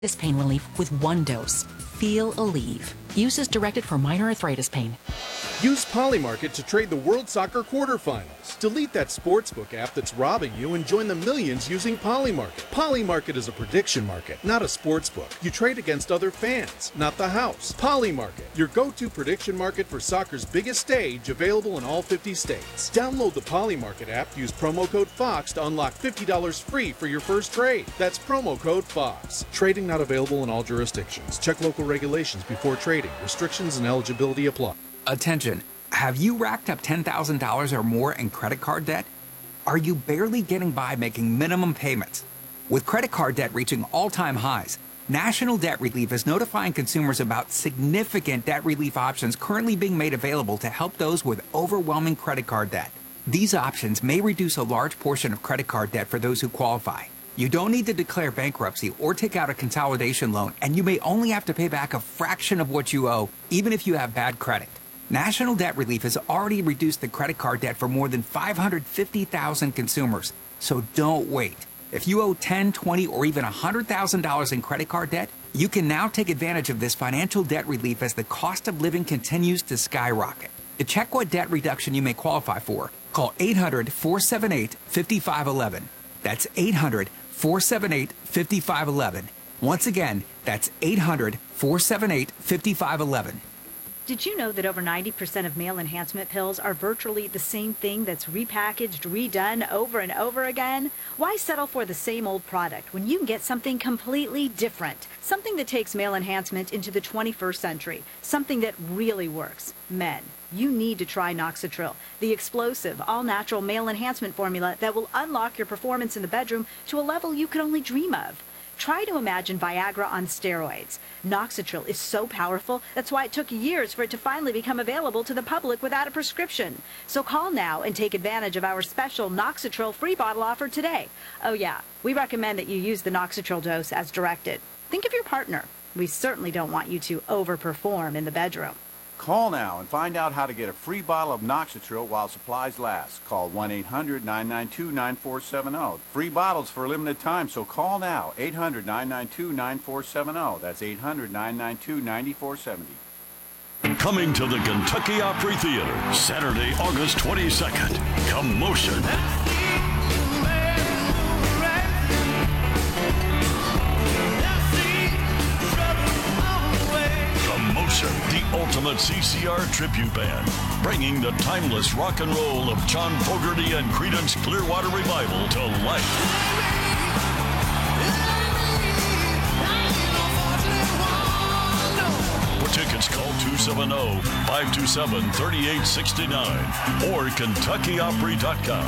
This pain relief with one dose. Feel Aleve. Use as directed for minor arthritis pain. Use Polymarket to trade the World Soccer quarterfinals. Delete that sportsbook app that's robbing you and join the millions using Polymarket. Polymarket is a prediction market, not a sportsbook. You trade against other fans, not the house. Polymarket, your go-to prediction market for soccer's biggest stage, available in all 50 states. Download the Polymarket app, use promo code FOX to unlock $50 free for your first trade. That's promo code FOX. Trading not available in all jurisdictions. Check local regulations before trading. Restrictions and eligibility apply. Attention, have you racked up $10,000 or more in credit card debt? Are you barely getting by making minimum payments? With credit card debt reaching all-time highs, National Debt Relief is notifying consumers about significant debt relief options currently being made available to help those with overwhelming credit card debt. These options may reduce a large portion of credit card debt for those who qualify. You don't need to declare bankruptcy or take out a consolidation loan, and you may only have to pay back a fraction of what you owe, even if you have bad credit. National Debt Relief has already reduced the credit card debt for more than 550,000 consumers. So don't wait. If you owe $10, $20, or even $100,000 in credit card debt, you can now take advantage of this financial debt relief as the cost of living continues to skyrocket. To check what debt reduction you may qualify for, call 800-478-5511. That's 800-478-5511. Once again, that's 800-478-5511. Did you know that over 90% of male enhancement pills are virtually the same thing that's repackaged, redone over and over again? Why settle for the same old product when you can get something completely different? Something that takes male enhancement into the 21st century. Something that really works. Men, you need to try Noxitril, the explosive, all-natural male enhancement formula that will unlock your performance in the bedroom to a level you could only dream of. Try to imagine Viagra on steroids. Noxitril is so powerful, that's why it took years for it to finally become available to the public without a prescription. So call now and take advantage of our special Noxitril free bottle offer today. Oh yeah, we recommend that you use the Noxitril dose as directed. Think of your partner. We certainly don't want you to overperform in the bedroom. Call now and find out how to get a free bottle of Noxitril while supplies last. Call 1-800-992-9470. Free bottles for a limited time, so call now. 800-992-9470. That's 800-992-9470. Coming to the Kentucky Opry Theater, Saturday, August 22nd. Commotion. The ultimate CCR tribute band, bringing the timeless rock and roll of John Fogerty and Creedence Clearwater Revival to life. For tickets, call 270-527-3869 or KentuckyOpry.com.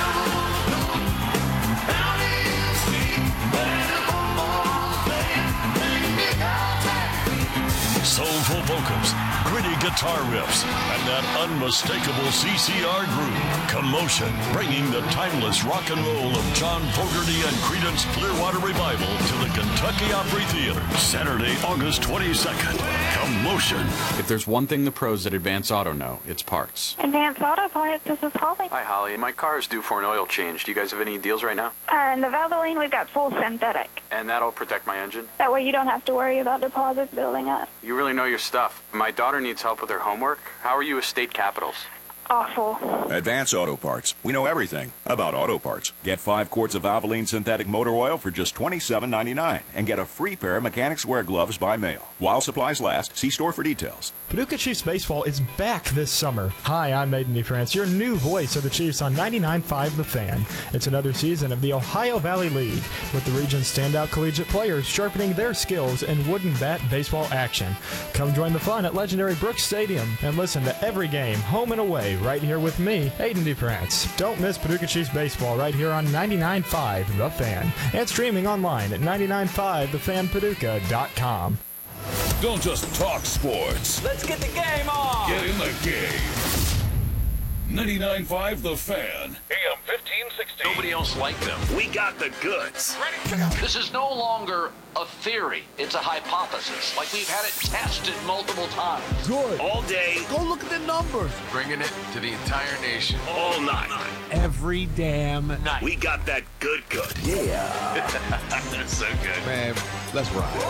Soulful vocals, gritty guitar riffs, and that unmistakable CCR groove. Commotion, bringing the timeless rock and roll of John Fogerty and Creedence Clearwater Revival to the Kentucky Opry Theater, Saturday, August 22nd. Commotion. If there's one thing the pros at Advance Auto know, it's parts. Advance Auto Parts, this is Holly. Hi, Holly. My car is due for an oil change. Do you guys have any deals right now? In the Valvoline, we've got full synthetic. And that'll protect my engine? That way you don't have to worry about deposits building up. You really know your stuff. My daughter needs help with her homework. How are you with state capitals? Awful. Advance Auto Parts. We know everything about auto parts. Get 5 quarts of Valvoline synthetic motor oil for just $27.99 and get a free pair of mechanics wear gloves by mail. While supplies last, see store for details. Paducah Chiefs baseball is back this summer. Hi, I'm Maiden DeFrance, your new voice of the Chiefs on 99.5 The Fan. It's another season of the Ohio Valley League, with the region's standout collegiate players sharpening their skills in wooden bat baseball action. Come join the fun at legendary Brooks Stadium and listen to every game, home and away, right here with me, Aiden DeFrance. Don't miss Paducah Chiefs baseball right here on 99.5 The Fan and streaming online at 995thefanpaducah.com. Don't just talk sports. Let's get the game on. Get in the game. 99.5 The Fan. AM 1560. Nobody else like them. We got the goods. This is no longer a theory. It's a hypothesis. Like we've had it tested multiple times. Good. All day. Go look at the numbers. Bringing it to the entire nation. All night. Every damn night. We got that good. Yeah. That's so good. Man, let's ride.